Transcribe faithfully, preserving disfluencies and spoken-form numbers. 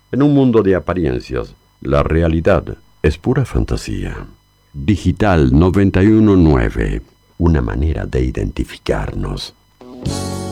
En un mundo de apariencias, la realidad es pura fantasía. Digital noventa y uno punto nueve, una manera de identificarnos.